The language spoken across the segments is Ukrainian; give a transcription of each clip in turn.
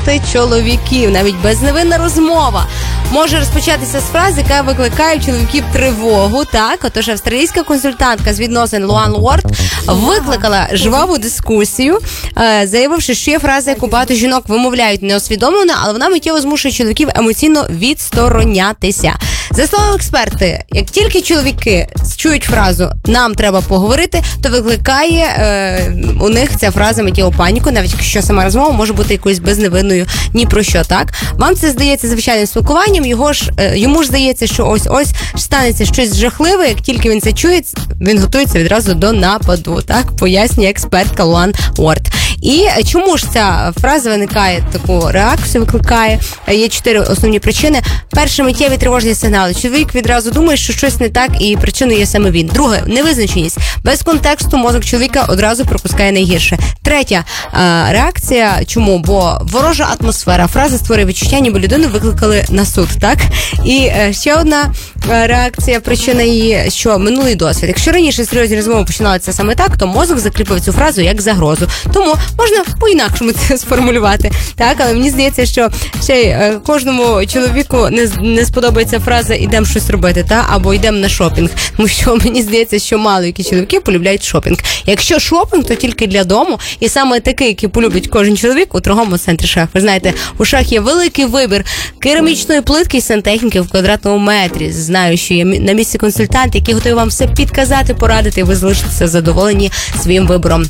експерти чоловіків. Навіть безневинна розмова може розпочатися з фрази, яка викликає у чоловіків тривогу. Так, отож австралійська консультантка з відносин Луан Уорд викликала жваву дискусію, заявивши, що є фраза, яку багато жінок вимовляють неосвідомлено, але вона миттєво змушує чоловіків емоційно відсторонятися. За словами експерти, як тільки чоловіки чують фразу «нам треба поговорити», то викликає у них ця фраза миттєву паніку, навіть якщо сама розмова може бути якоюсь безневинною ні про що, так? Вам це здається звичайним спілкуванням, йому ж здається, що ось станеться щось жахливе, як тільки він це чує, він готується відразу до нападу, так? Пояснює експертка Луан Уорд. І чому ж ця фраза виникає, таку реакцію викликає? Є 4 основні причини. Перше, миттєві тривожні сигнали. Чоловік відразу думає, що щось не так, і причиною є саме він. Друге, невизначеність. Без контексту мозок чоловіка одразу пропускає найгірше. Третя реакція. Чому? Бо ворожа атмосфера. Фраза створює відчуття, ніби людину викликали на суд, так? І ще одна реакція, причина її, що минулий досвід. Якщо раніше серйозні розмови починалися саме так, то мозок закріпив цю фразу як загрозу. Тому можна по-інакшому це сформулювати. Так, але мені здається, що ще й кожному чоловіку не сподобається фраза «ідемо щось робити», та? Або «йдемо на шопінг». Тому що мені здається, що мало які чоловіки полюбляють шопінг. Якщо шопінг, то тільки для дому. І саме такий, який полюбить кожен чоловік у торговому центрі «Шах». Ви знаєте, у «Шах» є великий вибір керамічної плитки і сантехніки в квадратному метрі. Знаю, що є на місці консультант, який готовий вам все підказати, порадити, і ви залишитеся задоволені своїм вибором.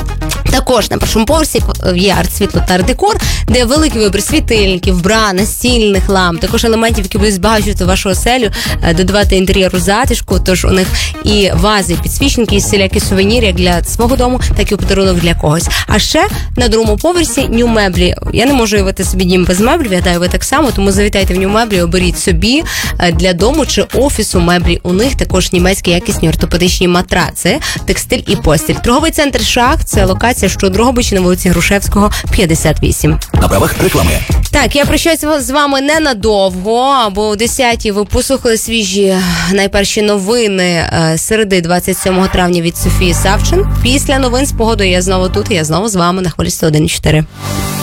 Також на першому поверсі є арт-світло та арт-декор, де великий вибір світильників, бра, настільних ламп, також елементів, які будуть збагачувати вашу оселю, додавати інтер'єру затишку, тож у них і вази, підсвічники, і всілякі сувеніри як для свого дому, так і у подарунок для когось. А ще на другому поверсі нью-меблі. Я не можу уявити собі дім без меблів, я гадаю, ви так само, тому завітайте в нью-меблі, оберіть собі для дому чи офісу меблі. У них також німецькі якісні ортопедичні матраци, текстиль і постіль. Торговий центр «Шах» – це локація, що у Дрогобичі на вулиці Грушевського, 58. На правах реклами. Так, я прощаюся з вами ненадовго, бо о 10-й ви послухали свіжі найперші новини середи 27 травня від Софії Савчин. Після новин з погодою я знову тут, і я знову з вами на хвилі 101.4.